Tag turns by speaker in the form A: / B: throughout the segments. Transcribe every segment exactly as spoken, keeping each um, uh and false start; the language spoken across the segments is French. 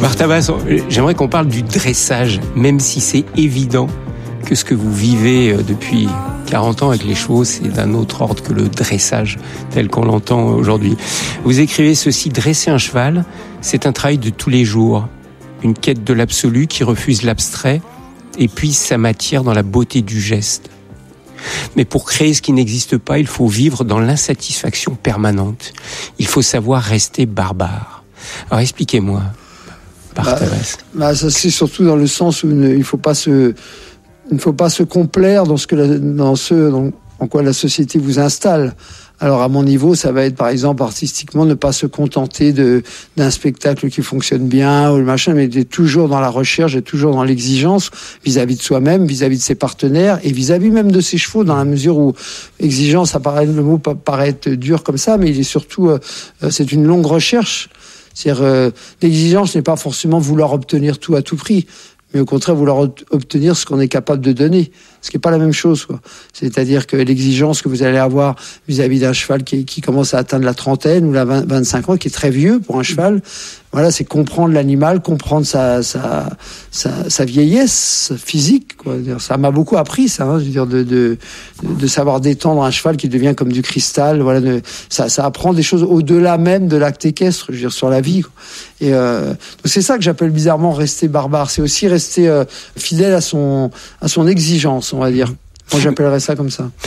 A: Barthabas, j'aimerais qu'on parle du dressage, même si c'est évident que ce que vous vivez depuis quarante ans avec les chevaux, c'est d'un autre ordre que le dressage tel qu'on l'entend aujourd'hui. Vous écrivez ceci: dresser un cheval, c'est un travail de tous les jours, une quête de l'absolu qui refuse l'abstrait et puise sa matière dans la beauté du geste. Mais pour créer ce qui n'existe pas, il faut vivre dans l'insatisfaction permanente. Il faut savoir rester barbare. Alors expliquez-moi, Barthabas.
B: Bah, bah, ça c'est surtout dans le sens où il ne faut pas se, il ne faut pas se complaire dans ce que la, dans ce dans, en quoi la société vous installe. Alors à mon niveau, ça va être par exemple artistiquement ne pas se contenter de d'un spectacle qui fonctionne bien ou le machin, mais d'être toujours dans la recherche, et toujours dans l'exigence vis-à-vis de soi-même, vis-à-vis de ses partenaires et vis-à-vis même de ses chevaux, dans la mesure où exigence, ça paraît, le mot paraît être dur comme ça, mais il est surtout euh, c'est une longue recherche. C'est-à-dire euh, l'exigence n'est pas forcément vouloir obtenir tout à tout prix, mais au contraire vouloir obtenir ce qu'on est capable de donner, ce qui n'est pas la même chose, quoi. C'est-à-dire que l'exigence que vous allez avoir vis-à-vis d'un cheval qui, qui commence à atteindre la trentaine ou la vingt, vingt-cinq ans, qui est très vieux pour un cheval, voilà, c'est comprendre l'animal, comprendre sa, sa, sa, sa vieillesse physique, quoi. Ça m'a beaucoup appris, ça, hein, je veux dire, de, de, de savoir détendre un cheval qui devient comme du cristal, voilà, de, ça, ça apprend des choses au-delà même de l'acte équestre, je veux dire, sur la vie, quoi. Et euh, donc c'est ça que j'appelle bizarrement rester barbare, c'est aussi rester euh, fidèle à son, à son exigence, on va dire. Moi, j'appellerais ça comme ça.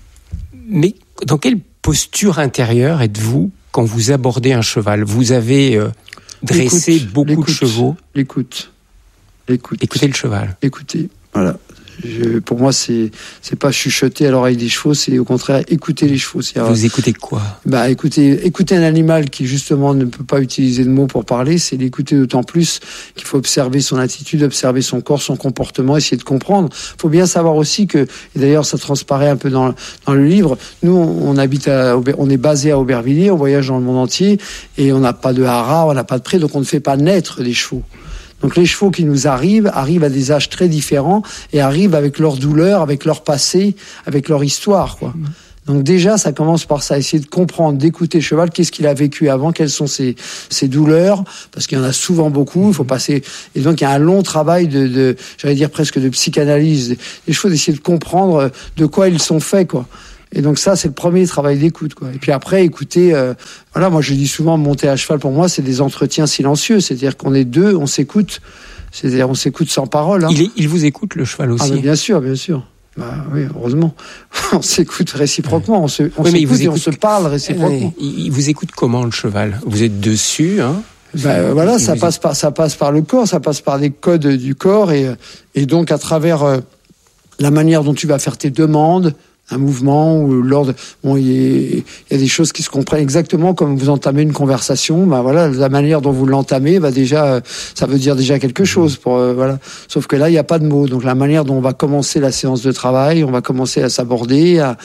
A: Mais dans quelle posture intérieure êtes-vous quand vous abordez un cheval? Vous avez euh, dressé l'écoute, beaucoup l'écoute, de chevaux.
B: L'écoute. L'écoute.
A: Écoutez le cheval.
B: Écoutez, voilà. Je, pour moi, c'est c'est pas chuchoter à l'oreille des chevaux, c'est au contraire écouter les chevaux. C'est,
A: vous écoutez quoi?
B: Bah, écoutez, écouter un animal qui justement ne peut pas utiliser de mots pour parler, c'est l'écouter d'autant plus qu'il faut observer son attitude, observer son corps, son comportement, essayer de comprendre. Il faut bien savoir aussi que, et d'ailleurs, ça transparaît un peu dans dans le livre. Nous, on, on habite, à, on est basé à Aubervilliers, on voyage dans le monde entier et on n'a pas de haras, on n'a pas de pré, donc on ne fait pas naître des chevaux. Donc les chevaux qui nous arrivent, arrivent à des âges très différents et arrivent avec leur douleur, avec leur passé, avec leur histoire, quoi. Donc déjà, ça commence par ça, essayer de comprendre, d'écouter le cheval, qu'est-ce qu'il a vécu avant, quelles sont ses, ses douleurs, parce qu'il y en a souvent beaucoup, il faut passer... Et donc il y a un long travail de, de j'allais dire presque de psychanalyse, des chevaux, d'essayer de comprendre de quoi ils sont faits, quoi. Et donc ça, c'est le premier travail d'écoute, quoi. Et puis après, écouter, euh, voilà, moi je dis souvent, monter à cheval, pour moi, c'est des entretiens silencieux. C'est-à-dire qu'on est deux, on s'écoute. C'est-à-dire on s'écoute sans parole. Hein.
A: Il, est, il vous écoute, le cheval aussi?
B: Ah, bien sûr, bien sûr. Bah oui, heureusement. On s'écoute réciproquement, on se, on
A: oui,
B: s'écoute et
A: écoute...
B: on se parle réciproquement.
A: Il vous écoute comment, le cheval? Vous êtes dessus, hein?
B: Ben, voilà, ça passe par, ça passe par le corps, ça passe par les codes du corps et, et donc à travers euh, la manière dont tu vas faire tes demandes, un mouvement ou l'ordre, bon, il y, y a des choses qui se comprennent exactement comme vous entamez une conversation. Ben voilà, la manière dont vous l'entamez, bah déjà, ça veut dire déjà quelque chose. Pour euh, voilà. Sauf que là, il n'y a pas de mots. Donc la manière dont on va commencer la séance de travail, on va commencer à s'aborder, à,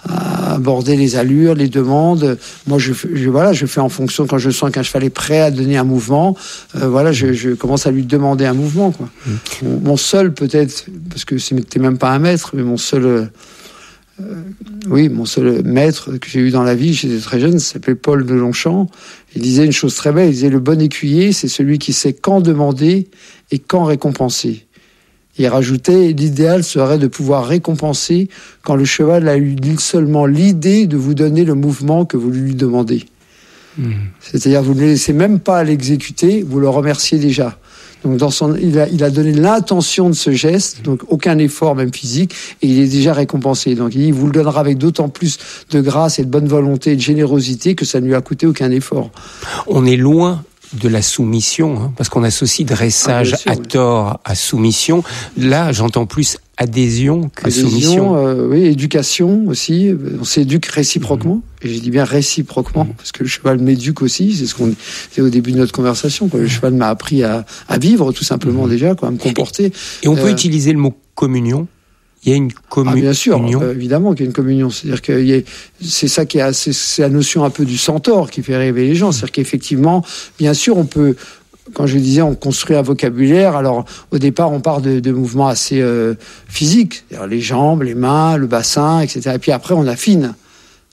B: à aborder les allures, les demandes. Moi, je, je voilà, je fais en fonction quand je sens qu'un cheval est prêt à donner un mouvement. Euh, voilà, je, je commence à lui demander un mouvement, quoi. Mmh. Mon, mon seul peut-être, parce que c'était même pas un maître, mais mon seul Euh, oui, mon seul maître que j'ai eu dans la vie, j'étais très jeune, s'appelait Paul de Longchamp. Il disait une chose très belle, il disait: le bon écuyer, c'est celui qui sait quand demander et quand récompenser. Et il rajoutait: l'idéal serait de pouvoir récompenser quand le cheval a eu seulement l'idée de vous donner le mouvement que vous lui demandez. Mmh. C'est-à-dire, vous ne le laissez même pas l'exécuter, vous le remerciez déjà. Donc dans son, il a, il a donné l'intention de ce geste, donc aucun effort même physique, et il est déjà récompensé. Donc il vous le donnera avec d'autant plus de grâce et de bonne volonté et de générosité que ça ne lui a coûté aucun effort.
A: On est loin de la soumission, hein, parce qu'on associe dressage ah, sûr, à oui. tort à soumission. Là, j'entends plus adhésion que adhésion, soumission.
B: Euh, oui, éducation aussi. On s'éduque réciproquement. Mmh. Et je dis bien réciproquement, mmh. parce que le cheval m'éduque aussi. C'est ce qu'on disait au début de notre conversation, quoi. Le cheval m'a appris à, à vivre, tout simplement, mmh. déjà, quoi, à me comporter.
A: Et, et on euh, peut utiliser le mot communion? Il y a une communion. Ah,
B: bien sûr, euh, évidemment qu'il y a une communion. C'est-à-dire que y a, c'est ça qui est, c'est, c'est la notion un peu du centaure qui fait rêver les gens. C'est-à-dire qu'effectivement, bien sûr, on peut, quand je disais, on construit un vocabulaire. Alors, au départ, on part de, de mouvements assez euh, physiques, c'est-à-dire les jambes, les mains, le bassin, et cetera. Et puis après, on affine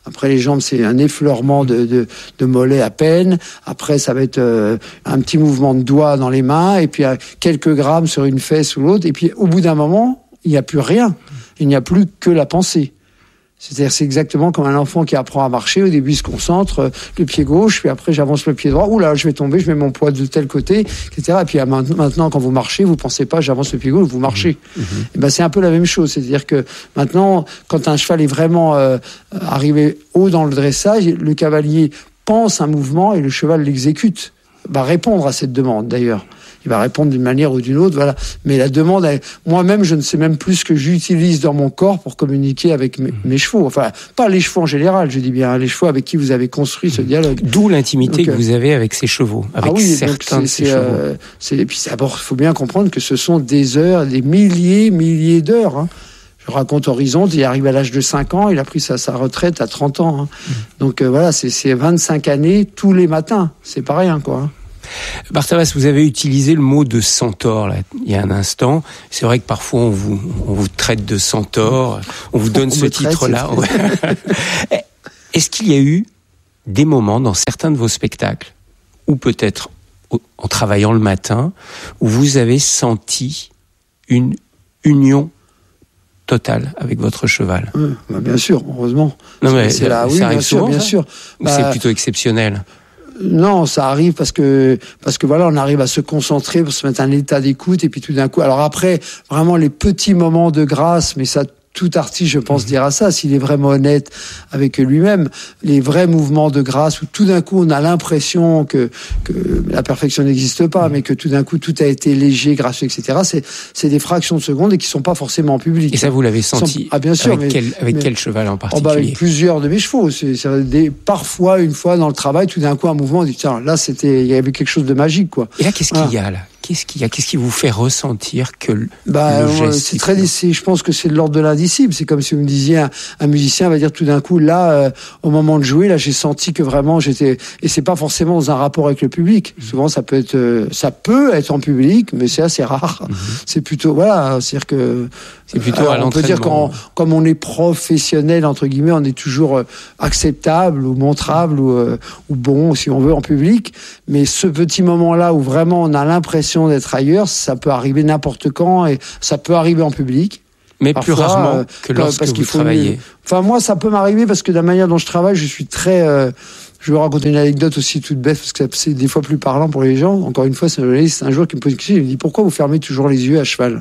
B: Après les jambes, c'est un effleurement de, de, de mollet à peine. Après, ça va être euh, un petit mouvement de doigts dans les mains, et puis euh, quelques grammes sur une fesse ou l'autre. Et puis au bout d'un moment, il n'y a plus rien. Il n'y a plus que la pensée. C'est-à-dire, c'est exactement comme un enfant qui apprend à marcher. Au début, il se concentre, euh, le pied gauche, puis après, j'avance le pied droit. Ouh là, je vais tomber, je mets mon poids de tel côté, et cetera. Et puis maintenant, quand vous marchez, vous pensez pas, j'avance le pied gauche, vous marchez. Mmh. Et ben, c'est un peu la même chose. C'est-à-dire que maintenant, quand un cheval est vraiment euh, arrivé haut dans le dressage, le cavalier pense un mouvement et le cheval l'exécute. Va répondre à cette demande, d'ailleurs. Il va répondre d'une manière ou d'une autre, voilà. Mais la demande, elle, moi-même, je ne sais même plus ce que j'utilise dans mon corps pour communiquer avec mes, mes chevaux. Enfin, pas les chevaux en général, je dis bien, hein, les chevaux avec qui vous avez construit ce dialogue.
A: D'où l'intimité donc, que vous avez avec ces chevaux, avec ah oui, certains de ces chevaux. Euh, c'est, et puis, d'abord, il faut bien comprendre que ce sont des heures, des milliers, milliers d'heures. Hein. Je raconte Horizonte, il arrive à l'âge de cinq ans, il a pris sa, sa retraite à trente ans. Hein. Mmh. Donc euh, voilà, c'est, c'est vingt-cinq années tous les matins. C'est pas rien, quoi. Hein. Bartabas, vous avez utilisé le mot de centaure là, il y a un instant. C'est vrai que parfois on vous, on vous traite de centaure, on vous donne on ce titre-là. Ouais. Est-ce qu'il y a eu des moments dans certains de vos spectacles, ou peut-être en travaillant le matin, où vous avez senti une union totale avec votre cheval?
B: Oui, bah bien sûr, heureusement.
A: Non mais
B: c'est là, oui,
A: ça arrive
B: bien sûr,
A: souvent,
B: bien
A: ça
B: sûr.
A: Ou
B: bah,
A: c'est plutôt exceptionnel?
B: Non, ça arrive parce que parce que voilà, on arrive à se concentrer pour se mettre un état d'écoute, et puis tout d'un coup. Alors après, vraiment les petits moments de grâce, mais ça. Tout artiste, je pense, dira ça, s'il est vraiment honnête avec lui-même. Les vrais mouvements de grâce où tout d'un coup on a l'impression que, que la perfection n'existe pas, mais que tout d'un coup tout a été léger, gracieux, et cetera. C'est, c'est des fractions de secondes et qui sont pas forcément publiques.
A: Et ça, vous l'avez senti?
B: Sont... Ah, bien sûr.
A: Avec,
B: mais,
A: quel, avec
B: mais...
A: quel cheval en particulier?
B: Oh bah avec plusieurs de mes chevaux. C'est, c'est des... Parfois, une fois dans le travail, tout d'un coup, un mouvement, on dit tiens, là, c'était, il y avait quelque chose de magique, quoi.
A: Et là, qu'est-ce
B: voilà.
A: qu'il y a là? Qu'est-ce qu'il y a? Qu'est-ce qui vous fait ressentir que le,
B: bah,
A: le geste?
B: C'est très, c'est, je pense que c'est de l'ordre de l'indicible. C'est comme si vous me disiez, un, un musicien va dire tout d'un coup, là, euh, au moment de jouer, là, j'ai senti que vraiment j'étais, et c'est pas forcément dans un rapport avec le public. Mmh. Souvent, ça peut être, euh, ça peut être en public, mais c'est assez rare. Mmh. C'est plutôt, voilà, c'est-à-dire que,
A: c'est plutôt
B: alors,
A: à l'entraînement.
B: On peut dire qu'en, comme on est professionnel, entre guillemets, on est toujours euh, acceptable ou montrable ou, euh, ou bon, si on veut, en public. Mais ce petit moment-là où vraiment on a l'impression d'être ailleurs, ça peut arriver n'importe quand et ça peut arriver en public.
A: Mais
B: parfois,
A: plus rarement
B: euh,
A: que lorsque
B: parce
A: vous
B: qu'il faut
A: travaillez.
B: Mieux. Enfin, moi, ça peut m'arriver parce que de la manière dont je travaille, je suis très... Euh, je vais raconter une anecdote aussi toute bête, parce que c'est des fois plus parlant pour les gens. Encore une fois, c'est un journaliste un jour qui me pose une question, il me dit « Pourquoi vous fermez toujours les yeux à cheval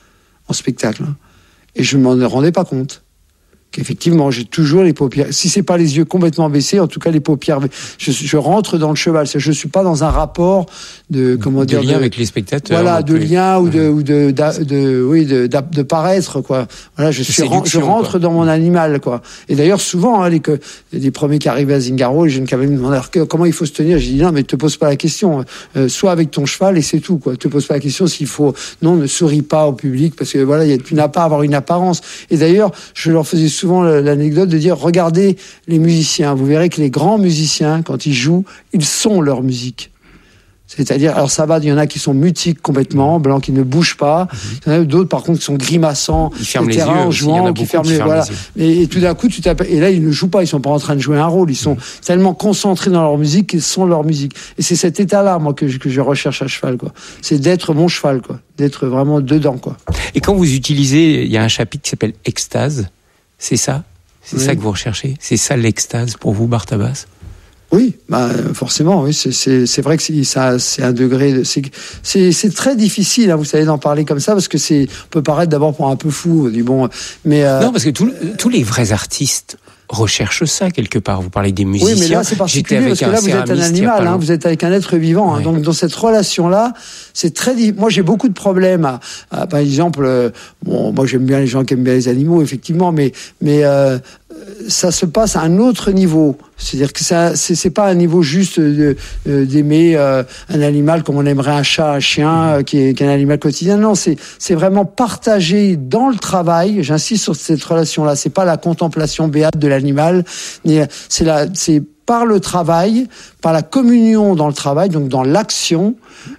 B: en spectacle ?» Et je ne m'en rendais pas compte. Qu'effectivement, j'ai toujours les paupières. Si c'est pas les yeux complètement baissés, en tout cas les paupières. Je, je rentre dans le cheval. Je suis pas dans un rapport de comment
A: de
B: dire
A: lien
B: de,
A: avec les spectateurs.
B: Voilà, de
A: plus.
B: lien ou de ou de, de, de oui de, de de paraître quoi. Voilà, je suis je rentre quoi. Dans mon animal quoi. Et d'ailleurs souvent hein, les que les premiers qui arrivaient à Zingaro, les jeunes qui avaient me demandé comment il faut se tenir. J'ai dit non mais te pose pas la question. Euh, sois avec ton cheval et c'est tout quoi. Te pose pas la question s'il faut. Non, ne souris pas au public parce que voilà, tu n'as pas à avoir une apparence. Et d'ailleurs, je leur faisais souvent l'anecdote de dire regardez les musiciens, vous verrez que les grands musiciens quand ils jouent, ils sont leur musique. C'est-à-dire, alors ça va, il y en a qui sont mutiques complètement, blancs qui ne bougent pas. Il y en a d'autres, par contre, qui sont grimaçants,
A: ils ferment les yeux,
B: en jouant, qui ferment les, voilà. Et, et tout d'un coup, tu t'appelles, et là, ils ne jouent pas, ils sont pas en train de jouer un rôle, ils sont mmh. tellement concentrés dans leur musique qu'ils sont leur musique. Et c'est cet état-là, moi, que je, que je recherche à cheval, quoi. C'est d'être mon cheval, quoi. D'être vraiment dedans, quoi.
A: Et quand vous utilisez, il y a un chapitre qui s'appelle Extase, c'est ça? C'est oui. ça que vous recherchez? C'est ça l'extase pour vous, Bartabas?
B: Oui, bah forcément, oui, c'est c'est c'est vrai que c'est ça, c'est un degré, de, c'est c'est c'est très difficile, hein, vous savez, d'en parler comme ça parce que c'est on peut paraître d'abord pour un peu fou, du bon, mais euh,
A: non parce que tous tous les vrais artistes recherchent ça quelque part. Vous parlez des musiciens.
B: Oui, mais là c'est particulier parce que là vous êtes un animal, hein, vous êtes avec un être vivant, hein, oui. donc dans cette relation-là, c'est très. Moi j'ai beaucoup de problèmes. À, à, par exemple, euh, bon, moi j'aime bien les gens qui aiment bien les animaux, effectivement, mais mais euh, ça se passe à un autre niveau. C'est-à-dire que ça, c'est, c'est pas un niveau juste de, de, d'aimer euh, un animal comme on aimerait un chat, un chien, euh, qui, est, qui est un animal quotidien. Non, c'est, c'est vraiment partagé dans le travail. J'insiste sur cette relation-là. C'est pas la contemplation béate de l'animal, mais c'est la, c'est par le travail, par la communion dans le travail, donc dans l'action,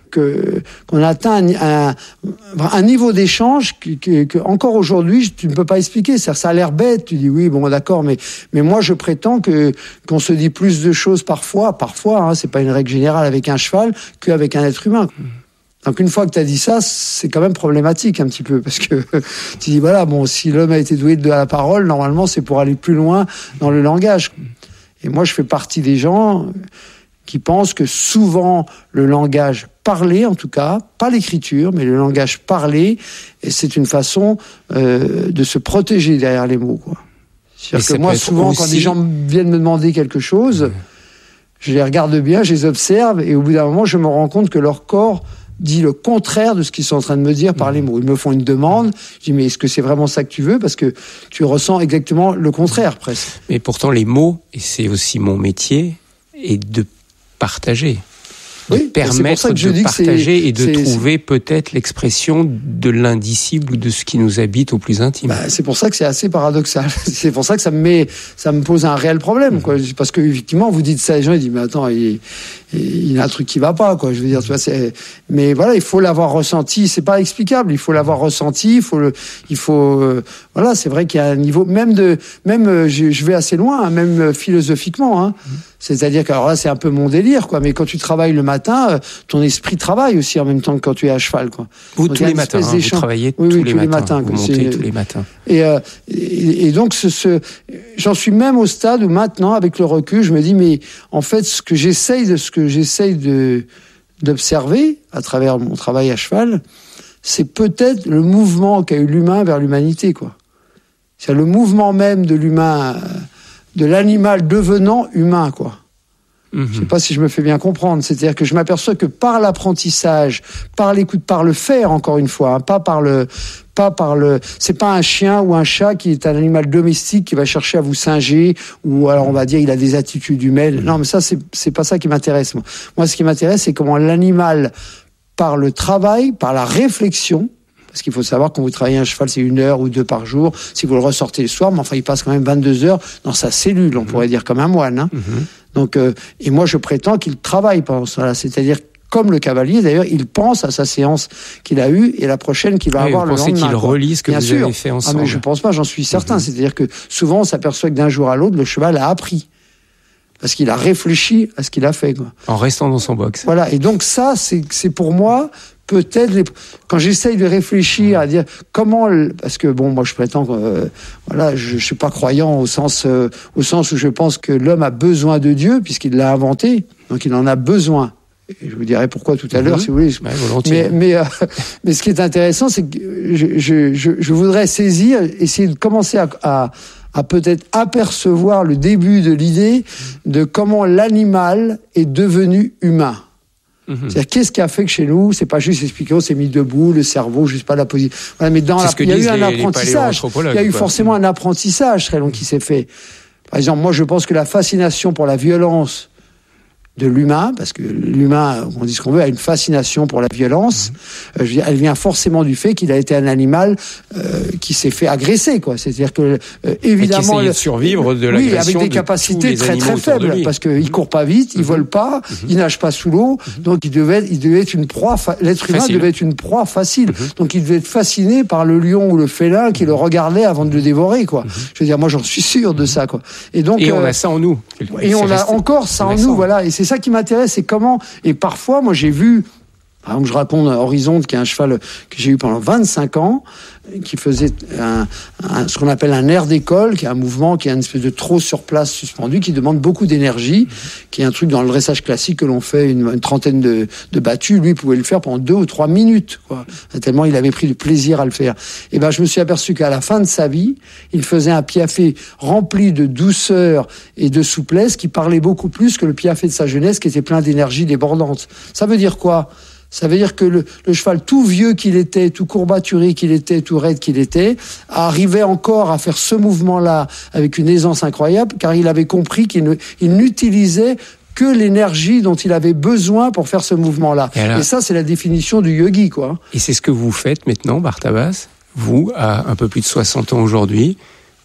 B: que qu'on atteint un, un, un niveau d'échange que, que, que encore aujourd'hui tu ne peux pas expliquer. C'est-à-dire, ça a l'air bête, tu dis oui bon d'accord, mais mais moi je prétends que qu'on se dit plus de choses parfois, parfois hein, c'est pas une règle générale avec un cheval qu'avec un être humain. Donc une fois que tu as dit ça, c'est quand même problématique un petit peu, parce que tu dis voilà bon, si l'homme a été doué de la parole, normalement c'est pour aller plus loin dans le langage. Et moi je fais partie des gens qui pensent que souvent le langage parlé, en tout cas, pas l'écriture, mais le langage parlé, et c'est une façon euh, de se protéger derrière les mots, quoi. C'est-à-dire que moi, souvent, aussi... quand des gens viennent me demander quelque chose, mmh. je les regarde bien, je les observe, et au bout d'un moment, je me rends compte que leur corps dit le contraire de ce qu'ils sont en train de me dire par mmh. les mots. Ils me font une demande, je dis mais est-ce que c'est vraiment ça que tu veux ? Parce que tu ressens exactement le contraire, presque.
A: Mais pourtant, les mots, et c'est aussi mon métier, est de partager, de oui, permettre de partager et de c'est, trouver c'est... peut-être l'expression de l'indicible ou de ce qui nous habite au plus intime.
B: Bah, c'est pour ça que c'est assez paradoxal. C'est pour ça que ça me met, ça me pose un réel problème, mmh. quoi. Parce que effectivement, vous dites ça, les gens ils disent mais attends, il, il y a un truc qui va pas, quoi. Je veux dire, tu vois, c'est. Mais voilà, il faut l'avoir ressenti. C'est pas explicable. Il faut l'avoir ressenti. Il faut le, il faut. Euh, voilà, c'est vrai qu'il y a un niveau, même de, même, je, je vais assez loin, hein, même philosophiquement, hein. Mmh. C'est-à-dire que alors là, c'est un peu mon délire, quoi. Mais quand tu travailles le matin, ton esprit travaille aussi en même temps que quand tu es à cheval, quoi.
A: Vous, tous les matins, hein, vous travaillez oui, tous, oui, les tous les matins. Vous montez tous les matins.
B: Et, euh, et, et donc, ce, ce, j'en suis même au stade où maintenant, avec le recul, je me dis, mais en fait, ce que j'essaye de, ce que j'essaye de, d'observer à travers mon travail à cheval, c'est peut-être le mouvement qu'a eu l'humain vers l'humanité, quoi. C'est le mouvement même de l'humain, de l'animal devenant humain, quoi. Mmh. Je sais pas si je me fais bien comprendre. C'est-à-dire que je m'aperçois que par l'apprentissage, par l'écoute, par le faire, encore une fois, hein, pas par le, pas par le, c'est pas un chien ou un chat qui est un animal domestique qui va chercher à vous singer, ou alors on va dire il a des attitudes humaines. Mmh. Non, mais ça, c'est, c'est pas ça qui m'intéresse, moi. Moi, ce qui m'intéresse, c'est comment l'animal, par le travail, par la réflexion, parce qu'il faut savoir, quand vous travaillez un cheval, c'est une heure ou deux par jour. Si vous le ressortez le soir, mais enfin, il passe quand même vingt-deux heures dans sa cellule, on mmh. pourrait dire comme un moine. Hein. Mmh. Donc, euh, et moi, je prétends qu'il travaille pendant cela. C'est-à-dire, comme le cavalier, d'ailleurs, il pense à sa séance qu'il a eue et la prochaine qu'il va oui, avoir le lendemain.
A: Vous pensez qu'il relit ce que Bien vous sûr. avez fait ensemble ?
B: Ah, mais je pense pas, j'en suis certain. Mmh. C'est-à-dire que souvent, on s'aperçoit que d'un jour à l'autre, le cheval a appris. Parce qu'il a réfléchi à ce qu'il a fait, quoi.
A: En restant dans son box.
B: Voilà. Et donc, ça, c'est, c'est pour moi... Peut-être, les... quand j'essaye de réfléchir à dire comment, parce que bon, moi je prétends que euh, voilà, je, je suis pas croyant au sens, euh, au sens où je pense que l'homme a besoin de Dieu puisqu'il l'a inventé, donc il en a besoin. Et je vous dirai pourquoi tout à l'heure, mmh. si vous voulez.
A: Ouais, volontiers.
B: Mais mais euh, mais ce qui est intéressant, c'est que je je je, je voudrais saisir, essayer de commencer à, à à peut-être apercevoir le début de l'idée de comment l'animal est devenu humain. C'est-à-dire, qu'est-ce qui a fait que chez nous, c'est pas juste expliquer, on s'est mis debout, le cerveau, juste pas la position. Voilà, mais dans la, il y a eu un les, apprentissage. Il y a eu quoi. forcément un apprentissage très long qui s'est fait. Par exemple, moi, je pense que la fascination pour la violence de l'humain, parce que l'humain, on dit ce qu'on veut, a une fascination pour la violence. Mmh. Euh, je veux dire, elle vient forcément du fait qu'il a été un animal euh, qui s'est fait agresser, quoi. C'est-à-dire que euh, évidemment,
A: et qui de survivre de l'agression.
B: Oui, avec des capacités très très faibles, parce que mmh. il court pas vite, il mmh. vole pas, mmh. il nage pas sous l'eau, mmh. donc il devait, il devait être une proie. Fa... L'être humain facile. devait être une proie facile. Mmh. Donc il devait être fasciné par le lion ou le félin qui mmh. le regardait avant de le dévorer, quoi. Mmh. Je veux dire, moi j'en suis sûr de ça, quoi.
A: Et donc et euh, on a ça en nous.
B: Et on a encore ça en nous, voilà. Et c'est ça qui m'intéresse, c'est comment, et parfois, moi j'ai vu, par exemple, je raconte Horizonte, qui est un cheval que j'ai eu pendant vingt-cinq ans, qui faisait un, un, ce qu'on appelle un air d'école, qui est un mouvement, qui est une espèce de trot sur place suspendu, qui demande beaucoup d'énergie, mmh. qui est un truc dans le dressage classique que l'on fait une, une trentaine de, de battues. Lui, il pouvait le faire pendant deux ou trois minutes, quoi. Tellement il avait pris du plaisir à le faire. Et ben, je me suis aperçu qu'à la fin de sa vie, il faisait un piaffe rempli de douceur et de souplesse, qui parlait beaucoup plus que le piaffe de sa jeunesse, qui était plein d'énergie débordante. Ça veut dire quoi? Ça veut dire que le, le cheval, tout vieux qu'il était, tout courbaturé qu'il était, tout raide qu'il était, arrivait encore à faire ce mouvement-là avec une aisance incroyable, car il avait compris qu'il ne, il n'utilisait que l'énergie dont il avait besoin pour faire ce mouvement-là. Et, alors, et ça, c'est la définition du yogi, quoi.
A: Et c'est ce que vous faites maintenant, Bartabas. Vous, à un peu plus de soixante ans aujourd'hui,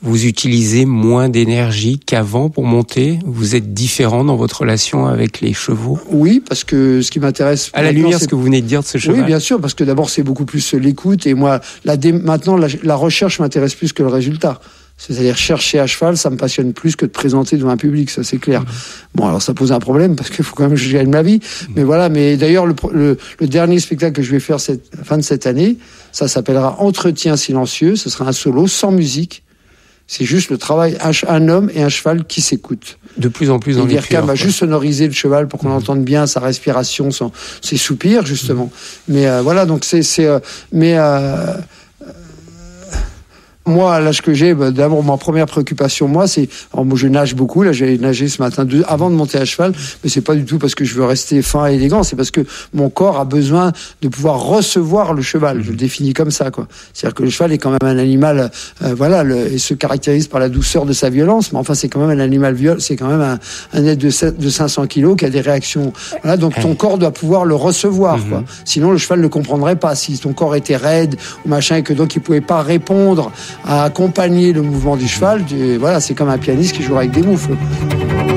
A: vous utilisez moins d'énergie qu'avant pour monter? Vous êtes différent dans votre relation avec les chevaux?
B: Oui, parce que ce qui m'intéresse...
A: À la lumière, ce que vous venez de dire de ce cheval.
B: Oui, bien sûr, parce que d'abord, c'est beaucoup plus l'écoute. Et moi, la dé... maintenant, la, la recherche m'intéresse plus que le résultat. C'est-à-dire chercher à cheval, ça me passionne plus que de présenter devant un public, ça c'est clair. Mmh. Bon, alors ça pose un problème parce qu'il faut quand même que je gagne ma vie. Mmh. Mais voilà, mais d'ailleurs le, le, le dernier spectacle que je vais faire cette fin de cette année, ça s'appellera Entretien silencieux. Ce sera un solo sans musique. C'est juste le travail un, un homme et un cheval qui s'écoutent.
A: De plus en plus dans les
B: L'I R C A va juste sonoriser le cheval pour qu'on mmh. entende bien sa respiration, son, ses soupirs justement. Mmh. Mais euh, voilà, donc c'est c'est euh, mais euh, moi, à l'âge que j'ai, bah, d'abord, ma première préoccupation, moi, c'est... Alors, moi, je nage beaucoup. Là, j'ai nagé ce matin de, avant de monter à cheval. Mais c'est pas du tout parce que je veux rester fin et élégant. C'est parce que mon corps a besoin de pouvoir recevoir le cheval. Je le définis comme ça, quoi. C'est-à-dire que le cheval est quand même un animal, euh, voilà, le, il se caractérise par la douceur de sa violence. Mais enfin, c'est quand même un animal viol. C'est quand même un, un être de, de cinq cents kilos qui a des réactions. Voilà. Donc, ton corps doit pouvoir le recevoir, mm-hmm. quoi. Sinon, le cheval ne comprendrait pas. Si ton corps était raide ou machin et que donc il pouvait pas répondre à accompagner le mouvement du cheval, du, voilà, c'est comme un pianiste qui joue avec des moufles.